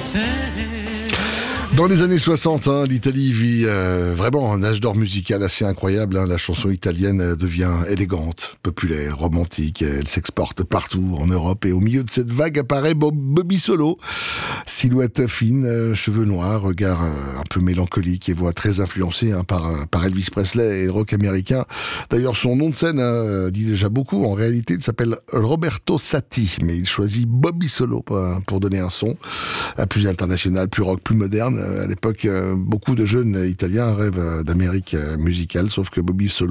Dans les années 60, l'Italie vit vraiment un âge d'or musical assez incroyable. La chanson italienne devient élégante, populaire, romantique. Elle s'exporte partout en Europe et au milieu de cette vague apparaît Bobby Solo. Silhouette fine, cheveux noirs, regard un peu mélancolique et voix très influencée par Elvis Presley et le rock américain. D'ailleurs, son nom de scène dit déjà beaucoup. En réalité, il s'appelle Roberto Satti, mais il choisit Bobby Solo pour donner un son plus international, plus rock, plus moderne. À l'époque, beaucoup de jeunes Italiens rêvent d'Amérique musicale, sauf que Bobby Solo